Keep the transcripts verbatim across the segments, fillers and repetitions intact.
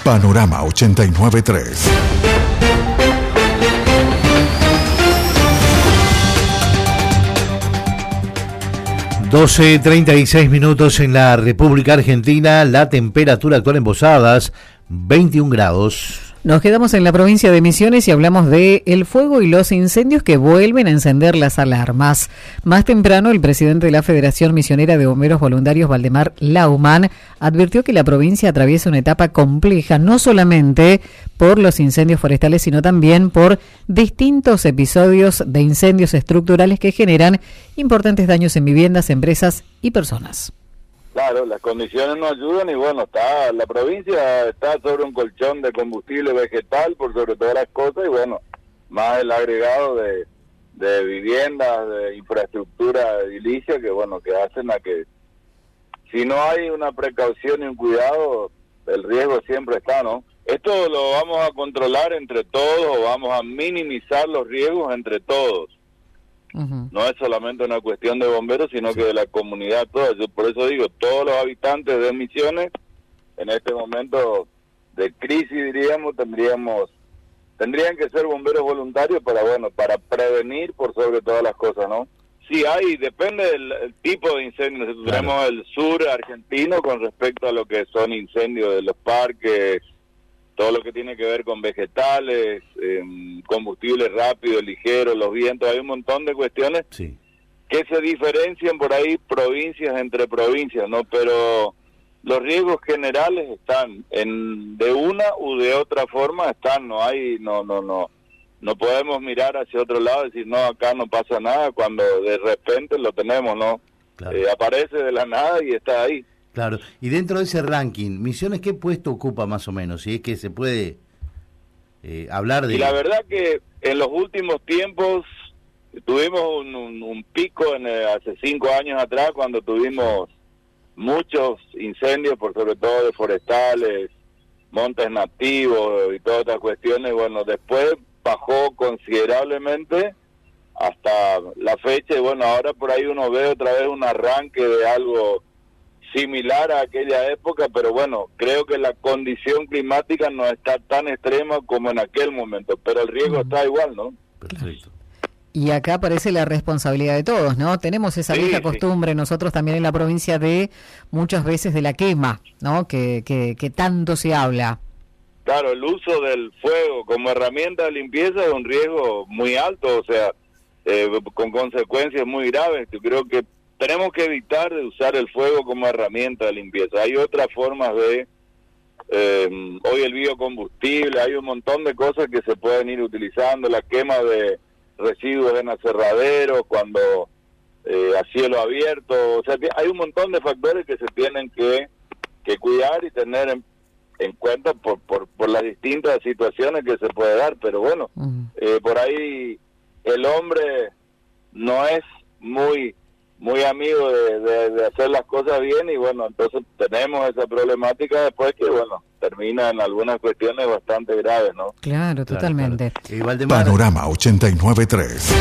Panorama ochenta y nueve punto tres. doce treinta y seis minutos en la República Argentina, la temperatura actual en Posadas, veintiún grados. Nos quedamos en la provincia de Misiones y hablamos de el fuego y los incendios que vuelven a encender las alarmas. Más temprano, el presidente de la Federación Misionera de Bomberos Voluntarios, Valdemar Lauman, advirtió que la provincia atraviesa una etapa compleja, no solamente por los incendios forestales, sino también por distintos episodios de incendios estructurales que generan importantes daños en viviendas, empresas y personas. Claro, las condiciones no ayudan y bueno, está la provincia está sobre un colchón de combustible vegetal por sobre todas las cosas y bueno, más el agregado de, de viviendas, de infraestructura edilicia que bueno, que hacen a que si no hay una precaución y un cuidado, el riesgo siempre está, ¿no? Esto lo vamos a controlar entre todos o vamos a minimizar los riesgos entre todos. Uh-huh. No es solamente una cuestión de bomberos, sino sí. que de la comunidad toda. Yo por eso digo, todos los habitantes de Misiones, en este momento de crisis, diríamos, tendríamos, tendrían que ser bomberos voluntarios para, bueno, para prevenir por sobre todas las cosas, ¿no? Sí hay, depende del el tipo de incendio. Nosotros claro. tenemos el sur argentino con respecto a lo que son incendios de los parques, todo lo que tiene que ver con vegetales, eh, combustible rápido, ligero, los vientos, hay un montón de cuestiones sí. que se diferencian por ahí provincias entre provincias, ¿no? Pero los riesgos generales están, en de una u de otra forma están, no hay, no, no, no, no podemos mirar hacia otro lado y decir, no, acá no pasa nada, cuando de repente lo tenemos, ¿no? Claro. Eh, aparece de la nada y está ahí. Claro, y dentro de ese ranking, Misiones, ¿qué puesto ocupa más o menos? Si es que se puede eh, hablar de... Y la verdad que en los últimos tiempos tuvimos un, un, un pico en el, hace cinco años atrás cuando tuvimos muchos incendios, por sobre todo de forestales, montes nativos y todas estas cuestiones. Bueno, después bajó considerablemente hasta la fecha y bueno, ahora por ahí uno ve otra vez un arranque de algo similar a aquella época, pero bueno, creo que la condición climática no está tan extrema como en aquel momento, pero el riesgo está igual, ¿no? Perfecto. Y acá aparece la responsabilidad de todos, ¿no? Tenemos esa sí, vieja costumbre, sí. nosotros también en la provincia, de muchas veces de la quema, ¿no? Que, que, que tanto se habla. Claro, el uso del fuego como herramienta de limpieza es un riesgo muy alto, o sea, eh, con consecuencias muy graves. Yo creo que tenemos que evitar de usar el fuego como herramienta de limpieza. Hay otras formas de, eh, hoy el biocombustible, hay un montón de cosas que se pueden ir utilizando, la quema de residuos en aserraderos, cuando eh, a cielo abierto, o sea, hay un montón de factores que se tienen que, que cuidar y tener en, en cuenta por, por, por las distintas situaciones que se puede dar, pero bueno, uh-huh. eh, por ahí el hombre no es muy... muy amigo de, de, de hacer las cosas bien y bueno, entonces tenemos esa problemática después que bueno, termina en algunas cuestiones bastante graves, ¿no? Claro, totalmente. Claro, claro. Panorama ochenta y nueve punto tres.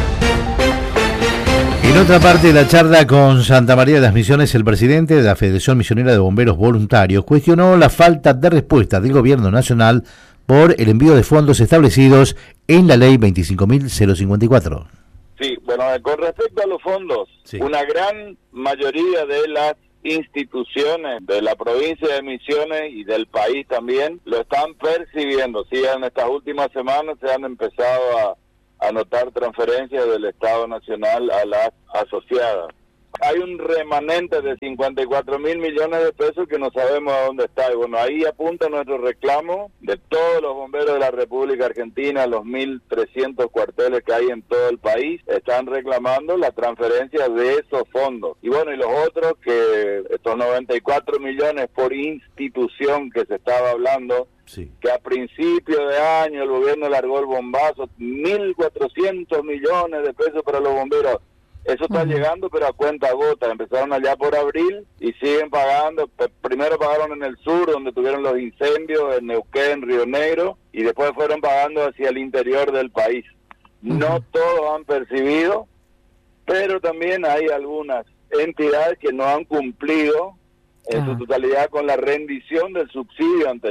En otra parte de la charla con Santa María de las Misiones, el presidente de la Federación Misionera de Bomberos Voluntarios cuestionó la falta de respuesta del gobierno nacional por el envío de fondos establecidos en la ley veinticinco mil cincuenta y cuatro. Sí, bueno, con respecto a los fondos, sí. una gran mayoría de las instituciones de la provincia de Misiones y del país también lo están percibiendo. Sí, en estas últimas semanas se han empezado a, a notar transferencias del Estado Nacional a las asociadas. Hay un remanente de cincuenta y cuatro mil millones de pesos que no sabemos a dónde está. Y bueno, ahí apunta nuestro reclamo de todos los bomberos de la República Argentina, los mil trescientos cuarteles que hay en todo el país, están reclamando la transferencia de esos fondos. Y bueno, y los otros, que estos noventa y cuatro millones por institución que se estaba hablando, sí. que a principio de año el gobierno largó el bombazo, mil cuatrocientos millones de pesos para los bomberos. Eso está uh-huh. llegando, pero a cuenta gota. Empezaron allá por abril y siguen pagando. Primero pagaron en el sur, donde tuvieron los incendios, en Neuquén, Río Negro, y después fueron pagando hacia el interior del país. Uh-huh. No todos han percibido, pero también hay algunas entidades que no han cumplido en uh-huh. su totalidad con la rendición del subsidio anterior.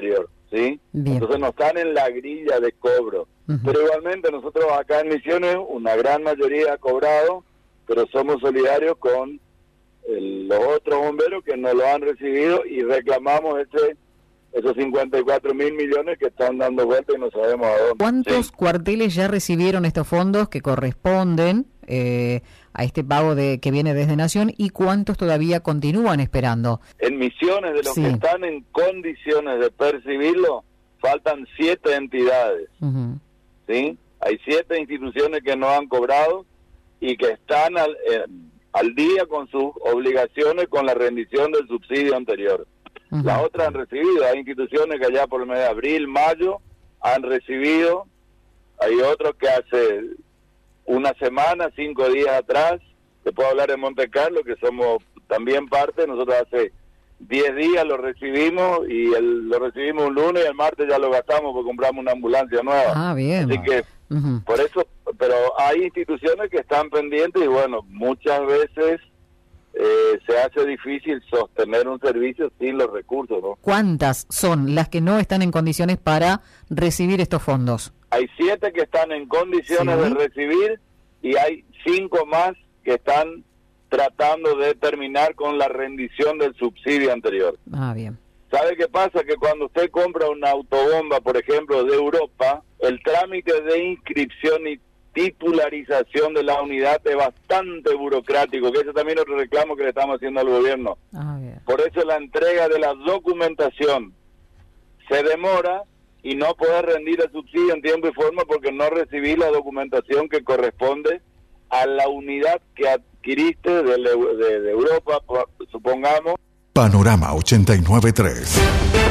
¿sí? Bien. Entonces no están en la grilla de cobro. Uh-huh. Pero igualmente nosotros acá en Misiones, una gran mayoría ha cobrado, pero somos solidarios con el, los otros bomberos que no lo han recibido y reclamamos ese esos cincuenta y cuatro mil millones que están dando vuelta y no sabemos a dónde. ¿Cuántos sí. cuarteles ya recibieron estos fondos que corresponden eh, a este pago de que viene desde Nación y cuántos todavía continúan esperando? En Misiones, de los sí. que están en condiciones de percibirlo, faltan siete entidades. Uh-huh. ¿Sí? Hay siete instituciones que no han cobrado y que están al, eh, al día con sus obligaciones con la rendición del subsidio anterior. Uh-huh. Las otras han recibido, hay instituciones que allá por el mes de abril, mayo, han recibido, hay otros que hace una semana, cinco días atrás, te puedo hablar de Monte Carlo, que somos también parte, nosotros hace diez días lo recibimos, y el, lo recibimos un lunes y el martes ya lo gastamos porque compramos una ambulancia nueva. Ah, bien. Así que, uh-huh. por eso, pero hay instituciones que están pendientes y bueno, muchas veces Eh, se hace difícil sostener un servicio sin los recursos, ¿no? ¿Cuántas son las que no están en condiciones para recibir estos fondos? Hay siete que están en condiciones sí. de recibir y hay cinco más que están tratando de terminar con la rendición del subsidio anterior. Ah, bien. ¿Sabe qué pasa? Que cuando usted compra una autobomba, por ejemplo, de Europa, el trámite de inscripción y titularización de la unidad es bastante burocrático, que ese también es otro reclamo que le estamos haciendo al gobierno. Ah, bien. Por eso la entrega de la documentación se demora y no poder rendir el subsidio en tiempo y forma porque no recibí la documentación que corresponde a la unidad que adquiriste de, de, de Europa, supongamos. Panorama ochenta y nueve punto tres.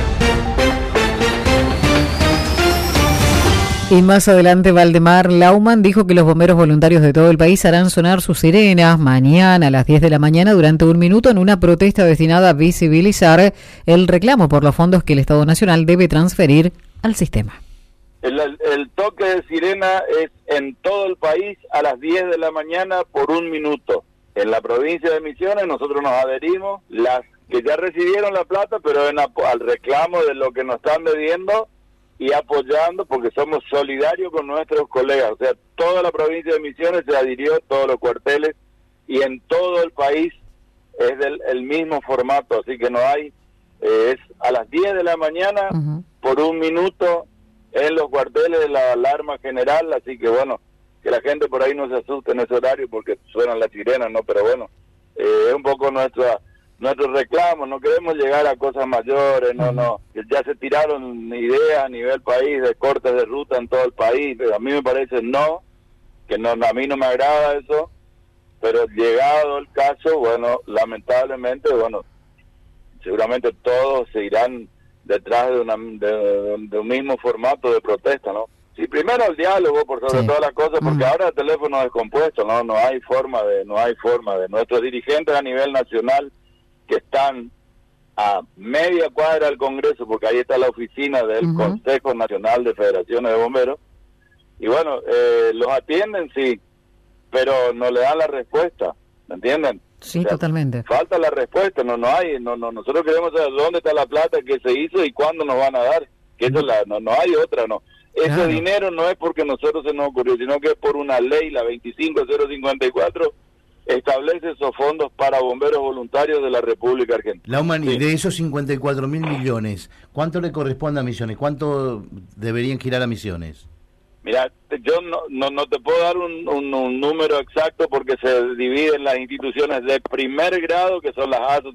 Y más adelante, Valdemar Lauman dijo que los bomberos voluntarios de todo el país harán sonar sus sirenas mañana a las diez de la mañana durante un minuto en una protesta destinada a visibilizar el reclamo por los fondos que el Estado Nacional debe transferir al sistema. El, el toque de sirena es en todo el país a las diez de la mañana por un minuto. En la provincia de Misiones nosotros nos adherimos, las que ya recibieron la plata, pero en, al reclamo de lo que nos están debiendo, y apoyando porque somos solidarios con nuestros colegas. O sea, toda la provincia de Misiones se adhirió, todos los cuarteles, y en todo el país es del el mismo formato, así que no hay, eh, es a las diez de la mañana, uh-huh. por un minuto en los cuarteles de la alarma general, así que bueno, que la gente por ahí no se asuste en ese horario porque suenan las sirenas, ¿no? Pero bueno, eh, es un poco nuestra... nuestros reclamos, no queremos llegar a cosas mayores, no, no, ya se tiraron ideas a nivel país de cortes de ruta en todo el país, pero a mí me parece no, que no, a mí no me agrada eso, pero llegado el caso, bueno, lamentablemente, bueno, seguramente todos se irán detrás de, una, de, de un mismo formato de protesta, ¿no? Sí, primero el diálogo por sobre sí. todas las cosas, porque uh-huh. ahora el teléfono es descompuesto, no, no hay forma de, no hay forma de, nuestros dirigentes a nivel nacional que están a media cuadra del Congreso, porque ahí está la oficina del uh-huh. Consejo Nacional de Federaciones de Bomberos, y bueno, eh, los atienden, sí, pero no le dan la respuesta, ¿me entienden? Sí, o sea, totalmente. Falta la respuesta, no no hay, no no nosotros queremos saber dónde está la plata que se hizo y cuándo nos van a dar, que eso la, no no hay otra, no. Ese claro. dinero no es porque nosotros se nos ocurrió, sino que es por una ley, la veinticinco mil cincuenta y cuatro, establece esos fondos para bomberos voluntarios de la República Argentina. Lauman, sí. de esos cincuenta y cuatro mil millones, ¿cuánto le corresponde a Misiones? ¿Cuánto deberían girar a Misiones? Mira, yo no no, no te puedo dar un, un, un número exacto porque se dividen las instituciones de primer grado, que son las A S O